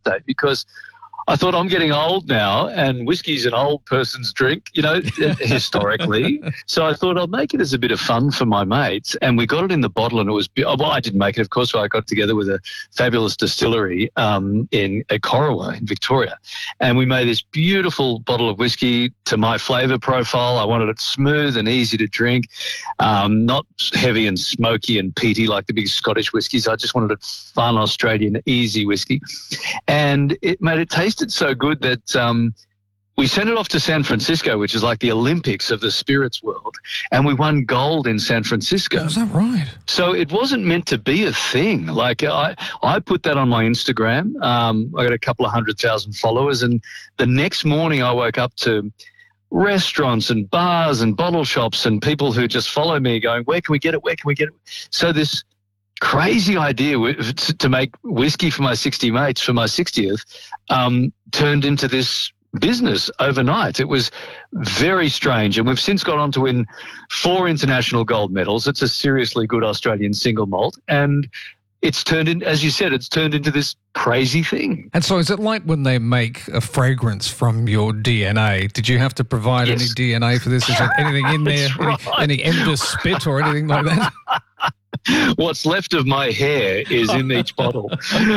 birthday because I thought I'm getting old now and whiskey's an old person's drink, historically. So I thought I'll make it as a bit of fun for my mates. And we got it in the bottle and it was, well, I didn't make it, of course, but I got together with a fabulous distillery in Corowa in Victoria. And we made this beautiful bottle of whiskey to my flavour profile. I wanted it smooth and easy to drink, not heavy and smoky and peaty like the big Scottish whiskies. I just wanted it fun, Australian, easy whiskey. And it made it taste so good that we sent it off to San Francisco, which is like the Olympics of the spirits world, and we won gold in San Francisco. Is that right? So it wasn't meant to be a thing. Like I put that on my Instagram. I got a couple of 100,000 followers, and the next morning I woke up to restaurants and bars and bottle shops and people who just follow me going, where can we get it? Where can we get it? So this crazy idea to make whiskey for my 60 mates for my 60th turned into this business overnight. It was very strange, and we've since gone on to win 4 international gold medals. It's a seriously good Australian single malt, and it's turned in, as you said, it's turned into this crazy thing. And so is it like when they make a fragrance from your DNA? Did you have to provide any DNA for this? Is there anything in there, any ender spit or anything like that? What's left of my hair is in each bottle.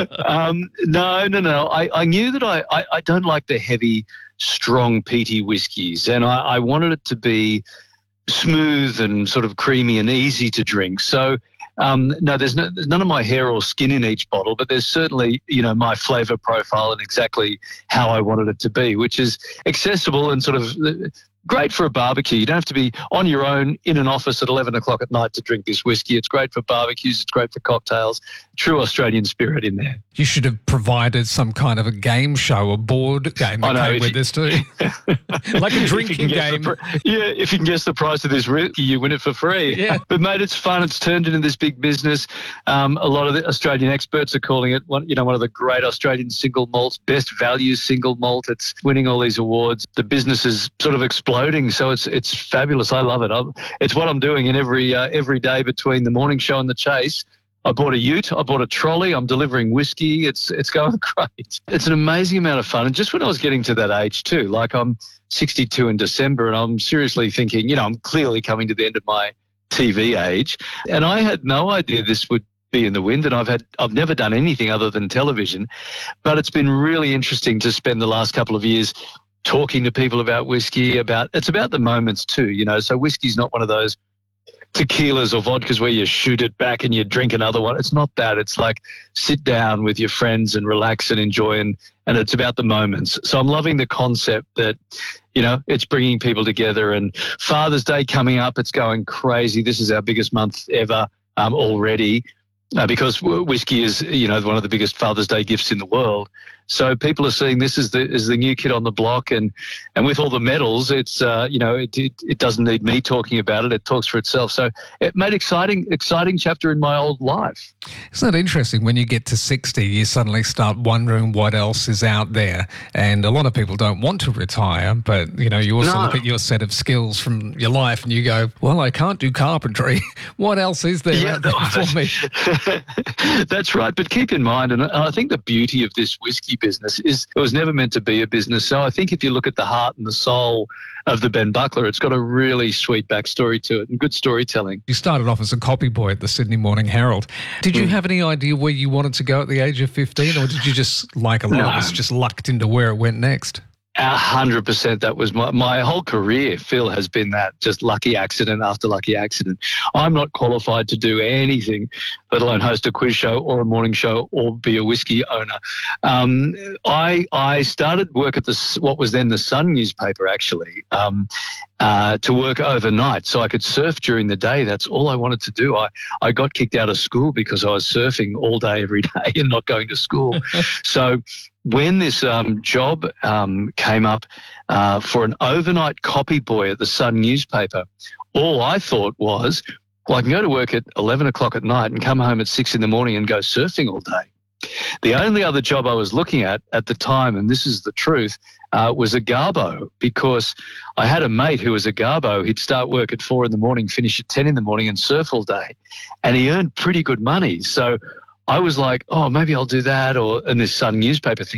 No. I knew that I don't like the heavy, strong, peaty whiskies, and I wanted it to be smooth and sort of creamy and easy to drink. So no, there's none of my hair or skin in each bottle, but there's certainly, my flavour profile and exactly how I wanted it to be, which is accessible and sort of great for a barbecue. You don't have to be on your own in an office at 11 o'clock at night to drink this whiskey. It's great for barbecues. It's great for cocktails. True Australian spirit in there. You should have provided some kind of a game show, a board game that came with this too. Like a drinking game. If you can guess the price of this whiskey, you win it for free. Yeah. But, mate, it's fun. It's turned into this big business. A lot of the Australian experts are calling it one of the great Australian single malts, best value single malt. It's winning all these awards. The business is sort of exploding, so it's fabulous. I love it. It's what I'm doing in every day between the morning show and the chase. I bought a ute, I bought a trolley, I'm delivering whiskey. It's going great. It's an amazing amount of fun. And just when I was getting to that age too, like I'm 62 in December and I'm seriously thinking, I'm clearly coming to the end of my TV age. And I had no idea this would be in the wind, and I've never done anything other than television. But it's been really interesting to spend the last couple of years talking to people about whiskey, it's about the moments too, so whiskey's not one of those tequilas or vodkas where you shoot it back and you drink another one. It's not that. It's like sit down with your friends and relax and enjoy, and it's about the moments. So I'm loving the concept that, it's bringing people together. And Father's Day coming up, it's going crazy. This is our biggest month ever already. Because whiskey is, one of the biggest Father's Day gifts in the world. So people are seeing this as the new kid on the block, and with all the medals, it's it doesn't need me talking about it; it talks for itself. So it made exciting chapter in my old life. Isn't it interesting when you get to 60, you suddenly start wondering what else is out there, and a lot of people don't want to retire, but you also look at your set of skills from your life, and you go, well, I can't do carpentry. What else is there out there for me? That's right. But keep in mind, and I think the beauty of this whiskey business is it was never meant to be a business. So I think if you look at the heart and the soul of the Ben Buckler, it's got a really sweet backstory to it and good storytelling. You started off as a copy boy at the Sydney Morning Herald. Did you have any idea where you wanted to go at the age of 15, or did you just, like a lot of us, just lucked into where it went next? 100%. That was my whole career, Phil, has been that, just lucky accident after lucky accident. I'm not qualified to do anything, let alone host a quiz show or a morning show or be a whiskey owner. I started work at what was then the Sun newspaper, actually, to work overnight so I could surf during the day. That's all I wanted to do. I got kicked out of school because I was surfing all day, every day and not going to school. So when this job came up for an overnight copy boy at the Sun newspaper, all I thought was, well, I can go to work at 11 o'clock at night and come home at 6 in the morning and go surfing all day. The only other job I was looking at the time, and this is the truth, was a garbo, because I had a mate who was a garbo. He'd start work at 4 in the morning, finish at 10 in the morning and surf all day. And he earned pretty good money. So I was like, oh, maybe I'll do that, or in this Sun newspaper thing.